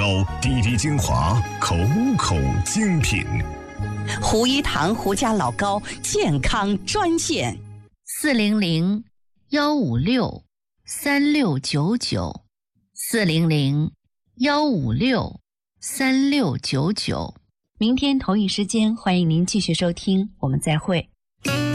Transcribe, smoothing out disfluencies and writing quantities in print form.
膏，滴滴精华，口口精品。 胡一堂胡家老高健康专线 400-156-3699，400-156-3699。明天同一时间，欢迎您继续收听，我们再会。